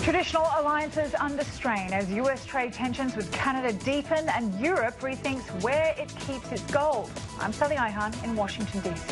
Traditional alliances under strain as US trade tensions with Canada deepen and Europe rethinks where it keeps its gold. I'm Sally Ihan in Washington, D.C.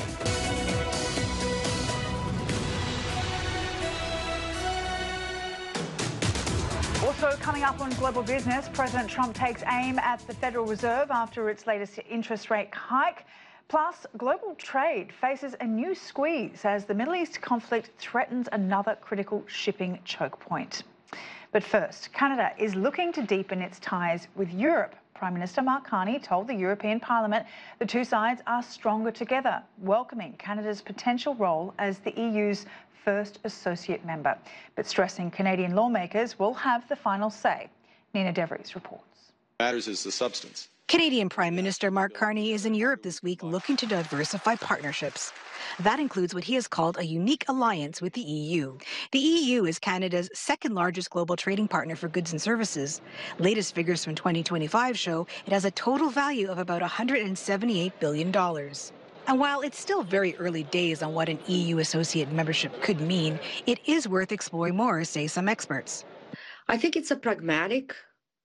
Also coming up on Global Business, President Trump takes aim at the Federal Reserve after its latest interest rate hike. Plus, global trade faces a new squeeze as the Middle East conflict threatens another critical shipping choke point. But first, Canada is looking to deepen its ties with Europe. Prime Minister Mark Carney told the European Parliament the two sides are stronger together, welcoming Canada's potential role as the EU's first associate member, but stressing Canadian lawmakers will have the final say. Nina DeVries reports. Matters is the substance. Canadian Prime Minister Mark Carney is in Europe this week looking to diversify partnerships. That includes what he has called a unique alliance with the EU. The EU is Canada's second largest global trading partner for goods and services. Latest figures from 2025 show it has a total value of about $178 billion. And while it's still very early days on what an EU associate membership could mean, it is worth exploring more, say some experts. I think it's a pragmatic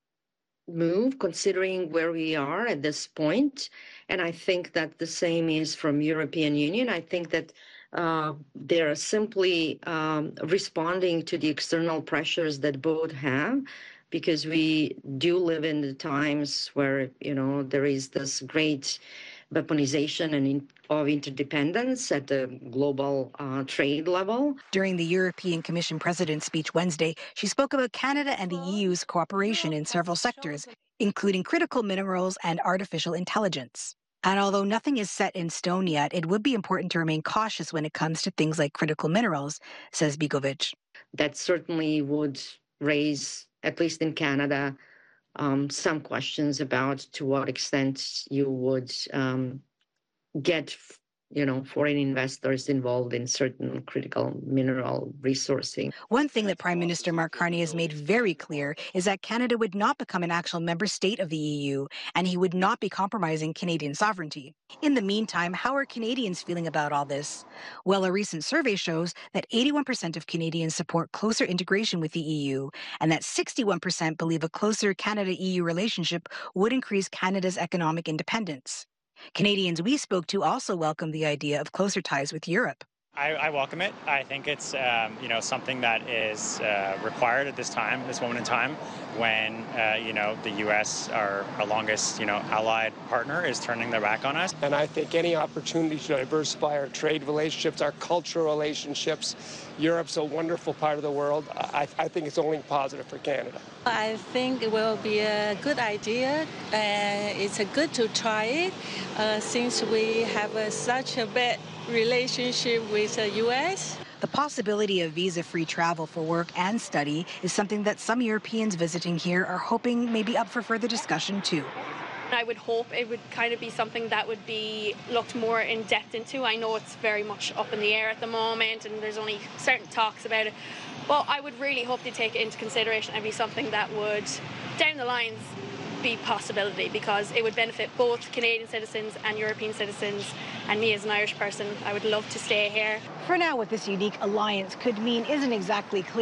move considering where we are at this point, and I think that the same is from European Union. I think that they're simply responding to the external pressures that both have, because we do live in the times where there is this great weaponization of interdependence at the global trade level. During the European Commission President's speech Wednesday, she spoke about Canada and the EU's cooperation in several sectors, including critical minerals and artificial intelligence. And although nothing is set in stone yet, it would be important to remain cautious when it comes to things like critical minerals, says Begovic. That certainly would raise, at least in Canada, some questions about to what extent you would get foreign investors involved in certain critical mineral resourcing. One thing that Prime Minister Mark Carney has made very clear is that Canada would not become an actual member state of the EU, and he would not be compromising Canadian sovereignty. In the meantime, how are Canadians feeling about all this? Well, a recent survey shows that 81% of Canadians support closer integration with the EU, and that 61% believe a closer Canada-EU relationship would increase Canada's economic independence. Canadians we spoke to also welcome the idea of closer ties with Europe. I welcome it. I think it's something that is required at this moment in time, when the U.S., our longest allied partner, is turning their back on us. And I think any opportunity to diversify our trade relationships, our cultural relationships, Europe's a wonderful part of the world. I think it's only positive for Canada. I think it will be a good idea. It's good to try it since we have such a bad relationship with the U.S. The possibility of visa-free travel for work and study is something that some Europeans visiting here are hoping may be up for further discussion too. I would hope it would kind of be something that would be looked more in depth into. I know it's very much up in the air at the moment and there's only certain talks about it, but I would really hope they take it into consideration and be something that would, down the lines, be a possibility, because it would benefit both Canadian citizens and European citizens, and me as an Irish person, I would love to stay here. For now, what this unique alliance could mean isn't exactly clear.